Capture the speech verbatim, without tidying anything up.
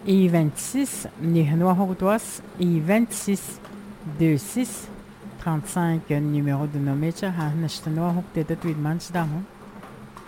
i vingt-six, Nihnoa i vingt-six, deux-six, trente-cinq numéro de nomecha, ha nashtanua huk teta tweet manch damo.